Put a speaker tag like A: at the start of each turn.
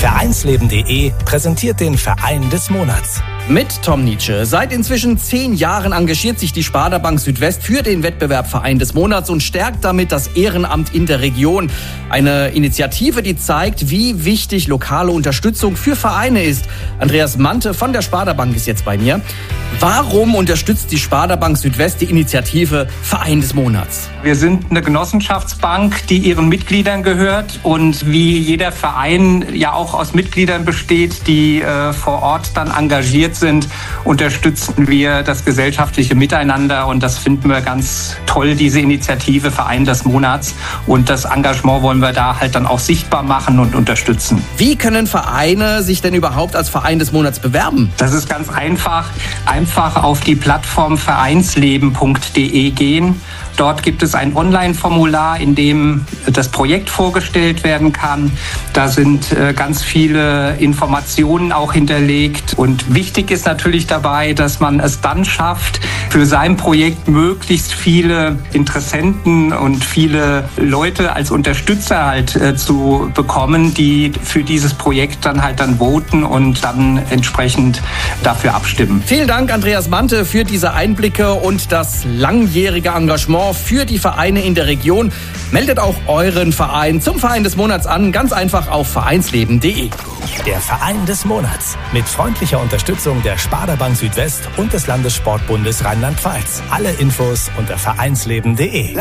A: Vereinsleben.de präsentiert den Verein des Monats.
B: Mit Tom Nietzsche. Seit inzwischen 10 Jahren engagiert sich die Sparda Bank Südwest für den Wettbewerb Verein des Monats und stärkt damit das Ehrenamt in der Region. Eine Initiative, die zeigt, wie wichtig lokale Unterstützung für Vereine ist. Andreas Mante von der Sparda Bank ist jetzt bei mir. Warum unterstützt die Sparda Bank Südwest die Initiative Verein des Monats?
C: Wir sind eine Genossenschaftsbank, die ihren Mitgliedern gehört und wie jeder Verein ja auch aus Mitgliedern besteht, die vor Ort dann engagiert sind, unterstützen wir das gesellschaftliche Miteinander und das finden wir ganz toll, diese Initiative Verein des Monats, und das Engagement wollen wir da halt dann auch sichtbar machen und unterstützen.
B: Wie können Vereine sich denn überhaupt als Verein des Monats bewerben?
C: Das ist ganz einfach auf die Plattform vereinsleben.de gehen. Dort gibt es ein Online-Formular, in dem das Projekt vorgestellt werden kann. Da sind ganz viele Informationen auch hinterlegt. Und wichtig ist natürlich dabei, dass man es dann schafft, für sein Projekt möglichst viele Interessenten und viele Leute als Unterstützer halt zu bekommen, die für dieses Projekt dann voten und dann entsprechend dafür abstimmen.
B: Vielen Dank, Andreas Mante, für diese Einblicke und das langjährige Engagement für die Vereine in der Region. Meldet auch euren Verein zum Verein des Monats an, ganz einfach auf vereinsleben.de.
A: Der Verein des Monats mit freundlicher Unterstützung der Sparda Bank Südwest und des Landessportbundes Rheinland-Pfalz. Alle Infos unter vereinsleben.de.